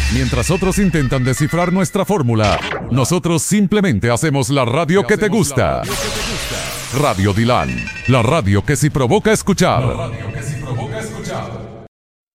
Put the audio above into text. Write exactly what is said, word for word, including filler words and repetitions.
Mientras otros intentan descifrar nuestra fórmula, nosotros simplemente hacemos la radio que te gusta. Radio Dilan, la radio que sí provoca escuchar. La radio que sí provoca escuchar.